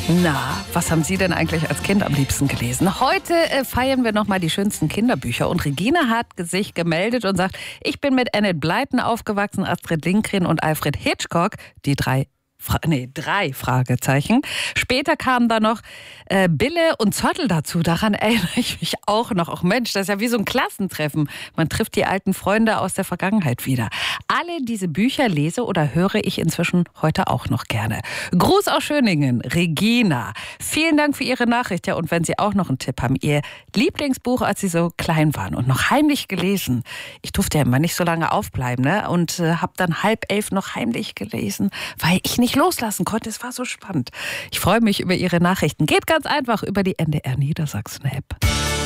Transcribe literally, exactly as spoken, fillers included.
Na, was haben Sie denn eigentlich als Kind am liebsten gelesen? Heute äh, feiern wir nochmal die schönsten Kinderbücher. Und Regina hat sich gemeldet und sagt, ich bin mit Enid Blyton aufgewachsen, Astrid Lindgren und Alfred Hitchcock. Die drei Fra- nee, drei Fragezeichen. Später kamen da noch äh, Bille und Zottel dazu. Daran erinnere ich mich auch noch. Ach Mensch, das ist ja wie so ein Klassentreffen. Man trifft die alten Freunde aus der Vergangenheit wieder. Alle diese Bücher lese oder höre ich inzwischen heute auch noch gerne. Gruß aus Schöningen, Regina. Vielen Dank für Ihre Nachricht. Ja, und wenn Sie auch noch einen Tipp haben, Ihr Lieblingsbuch, als Sie so klein waren und noch heimlich gelesen. Ich durfte ja immer nicht so lange aufbleiben, ne? Und äh, habe dann halb elf noch heimlich gelesen, weil ich nicht loslassen konnte. Es war so spannend. Ich freue mich über Ihre Nachrichten. Geht ganz einfach über die N D R Niedersachsen-App.